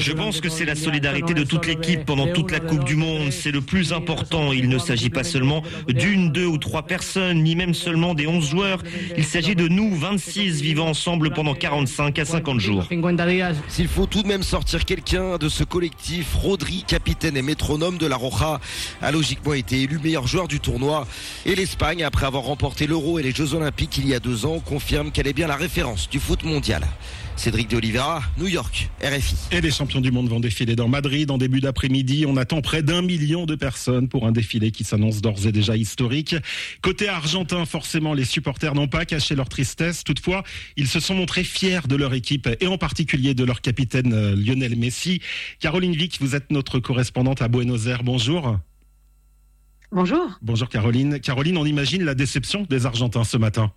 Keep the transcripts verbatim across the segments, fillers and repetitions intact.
Je pense que c'est la solidarité de toute l'équipe pendant toute la Coupe du Monde. C'est le plus important. Il ne s'agit pas seulement d'une, deux ou trois personnes, ni même seulement des onze joueurs. Il s'agit de nous, vingt-six, vivant ensemble pendant quarante-cinq à cinquante jours. S'il faut tout de même sortir quelqu'un de ce collectif, Rodri, capitaine et métronome de la Roja, a logiquement été élu meilleur joueur du tournoi. Et l'Espagne, après avoir remporté l'Euro et les Jeux Olympiques il y a deux ans, confirme qu'elle est bien la référence du foot mondial. Cédric de Oliveira, New York, R F I. Et les champions du monde vont défiler dans Madrid en début d'après-midi. On attend près d'un million de personnes pour un défilé qui s'annonce d'ores et déjà historique. Côté argentin, forcément, les supporters n'ont pas caché leur tristesse. Toutefois, ils se sont montrés fiers de leur équipe et en particulier de leur capitaine Lionel Messi. Caroline Vic, vous êtes notre correspondante à Buenos Aires. Bonjour. Bonjour. Bonjour Caroline. Caroline, on imagine la déception des Argentins ce matin.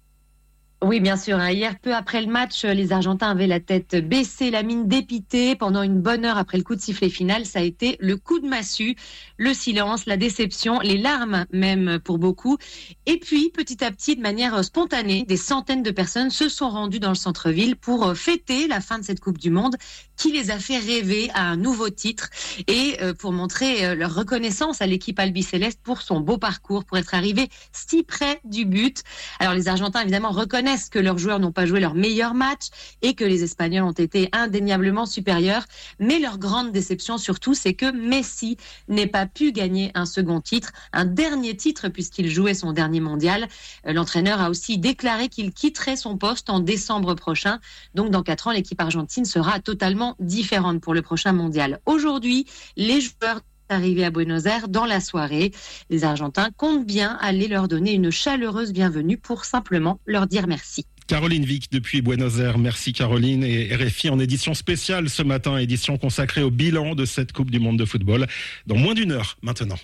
Oui, bien sûr. Hier, peu après le match, les Argentins avaient la tête baissée, la mine dépitée. Pendant une bonne heure après le coup de sifflet final, ça a été le coup de massue, le silence, la déception, les larmes même pour beaucoup. Et puis, petit à petit, de manière spontanée, des centaines de personnes se sont rendues dans le centre-ville pour fêter la fin de cette Coupe du Monde qui les a fait rêver à un nouveau titre et pour montrer leur reconnaissance à l'équipe albicéleste pour son beau parcours, pour être arrivé si près du but. Alors, les Argentins, évidemment, reconnaissent que leurs joueurs n'ont pas joué leur meilleur match et que les Espagnols ont été indéniablement supérieurs. Mais leur grande déception surtout, c'est que Messi n'ait pas pu gagner un second titre, un dernier titre puisqu'il jouait son dernier mondial. L'entraîneur a aussi déclaré qu'il quitterait son poste en décembre prochain. Donc dans quatre ans, l'équipe argentine sera totalement différente pour le prochain mondial. Aujourd'hui, les joueurs arrivés à Buenos Aires dans la soirée. Les Argentins comptent bien aller leur donner une chaleureuse bienvenue pour simplement leur dire merci. Caroline Vic depuis Buenos Aires. Merci Caroline. Et R F I en édition spéciale ce matin, édition consacrée au bilan de cette Coupe du Monde de football. Dans moins d'une heure maintenant.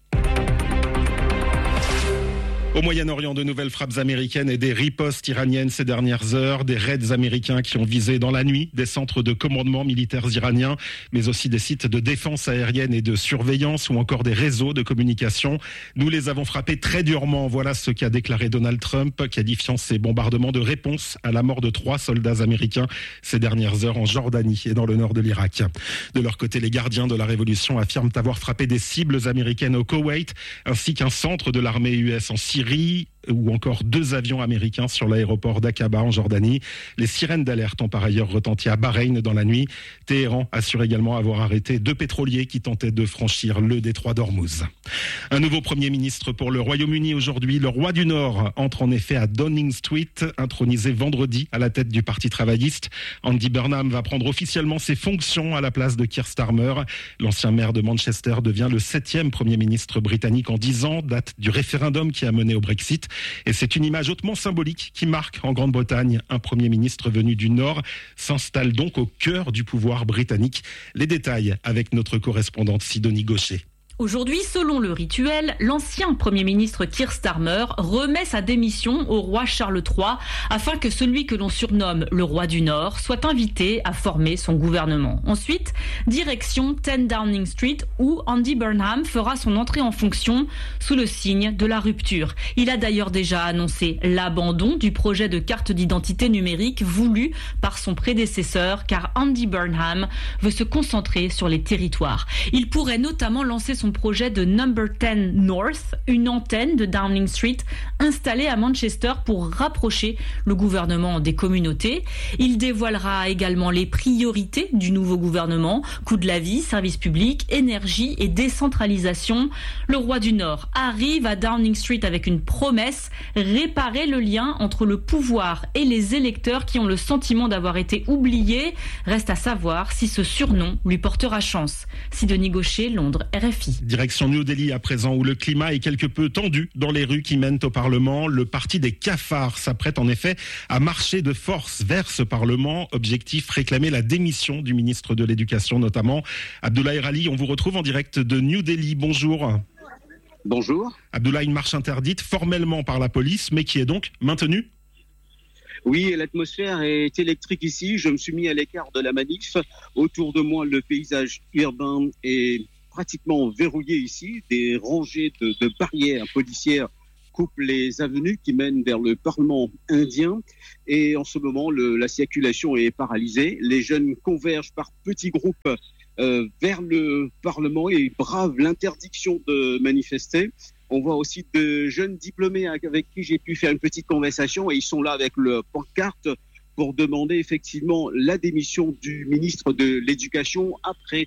Au Moyen-Orient, de nouvelles frappes américaines et des ripostes iraniennes ces dernières heures, des raids américains qui ont visé dans la nuit des centres de commandement militaires iraniens, mais aussi des sites de défense aérienne et de surveillance ou encore des réseaux de communication. Nous les avons frappés très durement. Voilà ce qu'a déclaré Donald Trump, qualifiant ces bombardements de réponse à la mort de trois soldats américains ces dernières heures en Jordanie et dans le nord de l'Irak. De leur côté, les gardiens de la révolution affirment avoir frappé des cibles américaines au Koweït, ainsi qu'un centre de l'armée U S en Syrie, ou encore deux avions américains sur l'aéroport d'Aqaba en Jordanie. Les sirènes d'alerte ont par ailleurs retenti à Bahreïn dans la nuit. Téhéran assure également avoir arrêté deux pétroliers qui tentaient de franchir le détroit d'Ormuz. Un nouveau Premier ministre pour le Royaume-Uni aujourd'hui. Le roi du Nord entre en effet à Downing Street, intronisé vendredi à la tête du Parti travailliste. Andy Burnham va prendre officiellement ses fonctions à la place de Keir Starmer. L'ancien maire de Manchester devient le septième Premier ministre britannique en dix ans, date du référendum qui a mené au Brexit. Et c'est une image hautement symbolique qui marque en Grande-Bretagne. Un Premier ministre venu du Nord s'installe donc au cœur du pouvoir britannique. Les détails avec notre correspondante Sidonie Gaucher. Aujourd'hui, selon le rituel, l'ancien Premier ministre Keir Starmer remet sa démission au roi Charles trois afin que celui que l'on surnomme le roi du Nord soit invité à former son gouvernement. Ensuite, direction dix Downing Street où Andy Burnham fera son entrée en fonction sous le signe de la rupture. Il a d'ailleurs déjà annoncé l'abandon du projet de carte d'identité numérique voulu par son prédécesseur car Andy Burnham veut se concentrer sur les territoires. Il pourrait notamment lancer son son projet de Number dix North, une antenne de Downing Street installée à Manchester pour rapprocher le gouvernement des communautés. Il dévoilera également les priorités du nouveau gouvernement, coût de la vie, services publics, énergie et décentralisation. Le roi du Nord arrive à Downing Street avec une promesse, réparer le lien entre le pouvoir et les électeurs qui ont le sentiment d'avoir été oubliés. Reste à savoir si ce surnom lui portera chance. Sidonie Gaucher, Londres, R F I. Direction New Delhi à présent, où le climat est quelque peu tendu dans les rues qui mènent au Parlement. Le parti des cafards s'apprête en effet à marcher de force vers ce Parlement. Objectif, réclamer la démission du ministre de l'Éducation notamment. Abdoulaye Rali, on vous retrouve en direct de New Delhi. Bonjour. Bonjour. Abdoulaye, une marche interdite formellement par la police, mais qui est donc maintenue ? Oui, l'atmosphère est électrique ici. Je me suis mis à l'écart de la manif. Autour de moi, le paysage urbain est pratiquement verrouillé ici. Des rangées de, de barrières policières coupe les avenues qui mènent vers le Parlement indien. Et en ce moment, le, la circulation est paralysée. Les jeunes convergent par petits groupes euh, vers le Parlement et bravent l'interdiction de manifester. On voit aussi de jeunes diplômés avec qui j'ai pu faire une petite conversation et ils sont là avec leur pancarte pour demander effectivement la démission du ministre de l'Éducation après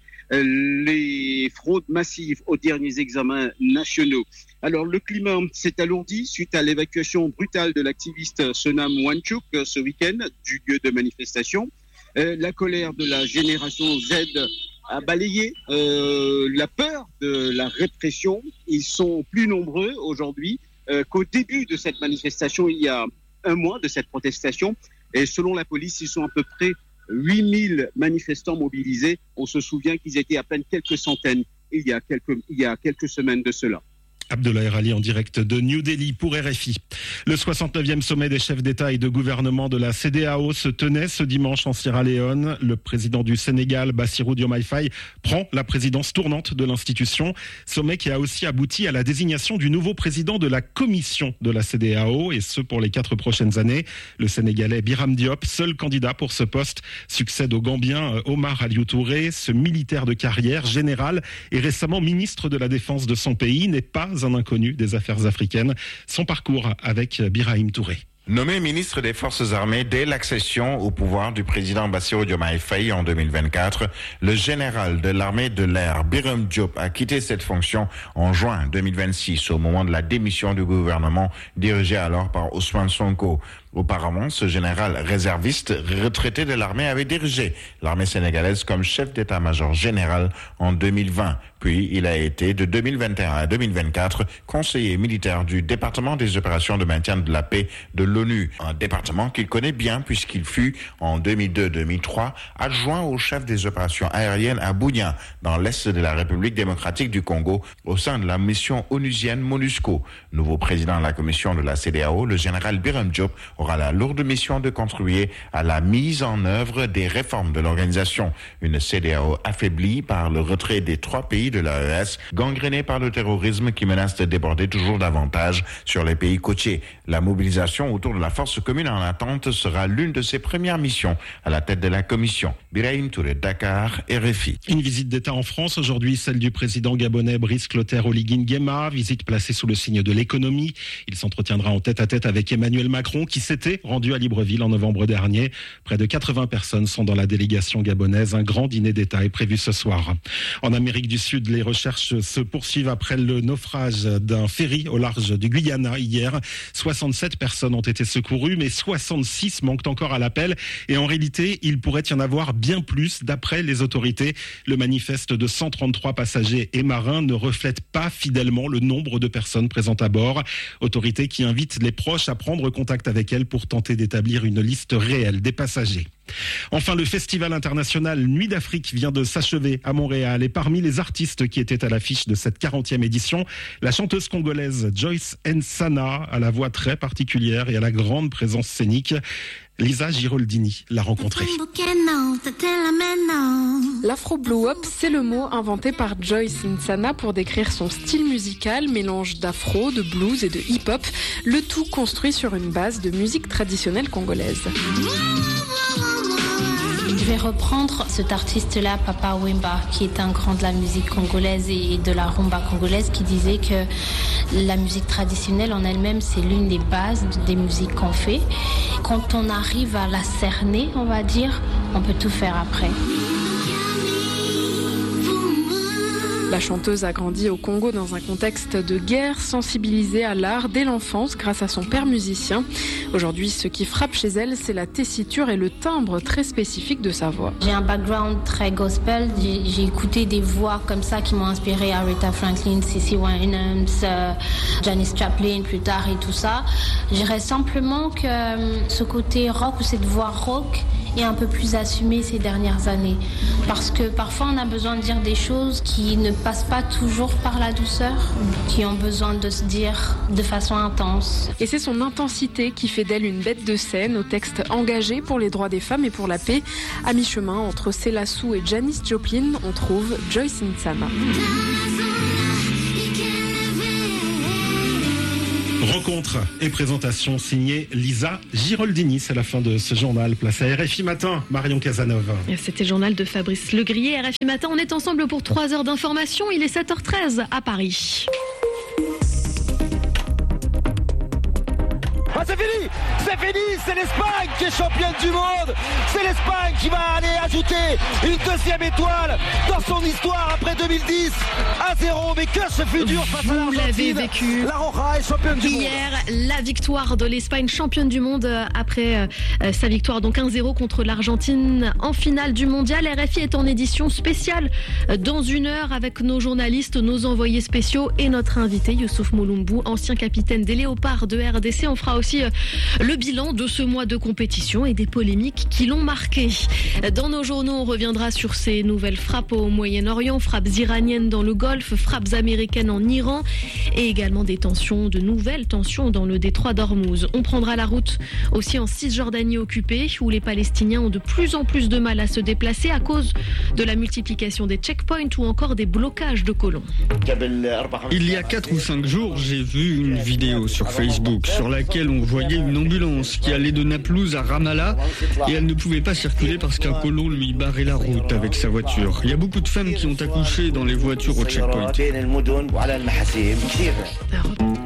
les fraudes massives aux derniers examens nationaux. Alors le climat s'est alourdi suite à l'évacuation brutale de l'activiste Sonam Wangchuk ce week-end du lieu de manifestation. Euh, la colère de la génération Z a balayé euh, la peur de la répression. Ils sont plus nombreux aujourd'hui euh, qu'au début de cette manifestation, il y a un mois de cette protestation. Et selon la police, ils sont à peu près huit mille manifestants mobilisés. On se souvient qu'ils étaient à peine quelques centaines il y a quelques, il y a quelques semaines de cela. Abdoulaye Rali en direct de New Delhi pour R F I. Le soixante-neuvième sommet des chefs d'État et de gouvernement de la C D A O se tenait ce dimanche en Sierra Leone. Le président du Sénégal, Bassirou Diomaye Faye, prend la présidence tournante de l'institution. Sommet qui a aussi abouti à la désignation du nouveau président de la commission de la C D A O, et ce pour les quatre prochaines années. Le Sénégalais Biram Diop, seul candidat pour ce poste, succède au Gambien Omar Aliou Touré. Ce militaire de carrière, général et récemment ministre de la Défense de son pays, n'est pas un inconnu des affaires africaines. Son parcours avec Birahim Touré. Nommé ministre des Forces armées dès l'accession au pouvoir du président Bassirou Diomaye Faye en deux mille vingt-quatre, le général de l'armée de l'air Biram Diop a quitté cette fonction en juin deux mille vingt-six au moment de la démission du gouvernement dirigé alors par Ousmane Sonko. Auparavant, ce général réserviste retraité de l'armée avait dirigé l'armée sénégalaise comme chef d'état-major général en deux mille vingt. Puis, il a été de deux mille vingt et un à deux mille vingt-quatre conseiller militaire du département des opérations de maintien de la paix de l'ONU. Un département qu'il connaît bien puisqu'il fut, en deux mille deux deux mille trois, adjoint au chef des opérations aériennes à Bunia, dans l'est de la République démocratique du Congo, au sein de la mission onusienne MONUSCO. Nouveau président de la commission de la C D A O, le général Biram Diop aura la lourde mission de contribuer à la mise en œuvre des réformes de l'organisation. Une C D A O affaiblie par le retrait des trois pays de l'A E S, gangrénée par le terrorisme qui menace de déborder toujours davantage sur les pays côtiers. La mobilisation autour de la force commune en attente sera l'une de ses premières missions à la tête de la commission. Birahim Touré, Dakar, R F I. Une visite d'État en France aujourd'hui, celle du président gabonais Brice Clotaire Oligui Nguema, visite placée sous le signe de l'économie. Il s'entretiendra en tête-à-tête avec Emmanuel Macron qui s'était rendu à Libreville en novembre dernier. Près de quatre-vingts personnes sont dans la délégation gabonaise. Un grand dîner d'État est prévu ce soir. En Amérique du Sud, les recherches se poursuivent après le naufrage d'un ferry au large du Guyana hier. soixante-sept personnes ont été secourues, mais soixante-six manquent encore à l'appel. Et en réalité, il pourrait y en avoir bien plus d'après les autorités. Le manifeste de cent trente-trois passagers et marins ne reflète pas fidèlement le nombre de personnes présentes à bord. Autorités qui invitent les proches à prendre contact avec elles pour tenter d'établir une liste réelle des passagers. Enfin, le Festival international Nuit d'Afrique vient de s'achever à Montréal. Et parmi les artistes qui étaient à l'affiche de cette quarantième édition, la chanteuse congolaise Joyce Nsana, à la voix très particulière et à la grande présence scénique. Lisa Giroldini l'a rencontrée. L'afro blue hop, c'est le mot inventé par Joyce Nsana pour décrire son style musical, mélange d'afro, de blues et de hip-hop, le tout construit sur une base de musique traditionnelle congolaise. Je vais reprendre cet artiste-là, Papa Wemba, qui est un grand de la musique congolaise et de la rumba congolaise, qui disait que la musique traditionnelle en elle-même, c'est l'une des bases des musiques qu'on fait. Quand on arrive à la cerner, on va dire, on peut tout faire après. La chanteuse a grandi au Congo dans un contexte de guerre, sensibilisée à l'art dès l'enfance grâce à son père musicien. Aujourd'hui, ce qui frappe chez elle, c'est la tessiture et le timbre très spécifique de sa voix. J'ai un background très gospel, j'ai, j'ai écouté des voix comme ça qui m'ont inspiré, Aretha Franklin, Cissy Winans, euh, Janis Joplin plus tard et tout ça. Je dirais simplement que euh, ce côté rock ou cette voix rock est un peu plus assumée ces dernières années. Parce que parfois on a besoin de dire des choses qui ne passent pas toujours par la douceur, qui ont besoin de se dire de façon intense. Et c'est son intensité qui fait d'elle une bête de scène, au texte engagé pour les droits des femmes et pour la paix. À mi-chemin entre Selassou et Janis Joplin, on trouve Joyce Nsana. Rencontre et présentation signée Lisa Giroldini. C'est la fin de ce journal. Place à R F I Matin, Marion Casanova. C'était le journal de Fabrice Legrier. R F I Matin, on est ensemble pour trois heures d'information. Il est sept heures treize à Paris. Ah, c'est fini, c'est fini, c'est l'Espagne qui est championne du monde. C'est l'Espagne qui va aller ajouter une deuxième étoile dans son histoire après deux mille dix. À zéro, mais que ce fut dur face à l'Argentine. Vous l'avez vécu. La Roja est championne du monde. Hier, la victoire de l'Espagne, championne du monde après euh, sa victoire donc un zéro contre l'Argentine en finale du mondial. R F I est en édition spéciale dans une heure avec nos journalistes, nos envoyés spéciaux et notre invité Youssouf Moulombou, ancien capitaine des Léopards de R D C. On fera aussi le bilan de ce mois de compétition et des polémiques qui l'ont marqué. Dans nos journaux, on reviendra sur ces nouvelles frappes au Moyen-Orient, frappes iraniennes dans le Golfe, frappes américaines en Iran et également des tensions, de nouvelles tensions dans le détroit d'Ormuz. On prendra la route aussi en Cisjordanie occupée où les Palestiniens ont de plus en plus de mal à se déplacer à cause de la multiplication des checkpoints ou encore des blocages de colons. Il y a quatre ou cinq jours, j'ai vu une vidéo sur Facebook sur laquelle on voyait une ambulance qui allait de Naplouse à Ramallah et elle ne pouvait pas circuler parce qu'un colon lui barrait la route avec sa voiture. Il y a beaucoup de femmes qui ont accouché dans les voitures au checkpoint.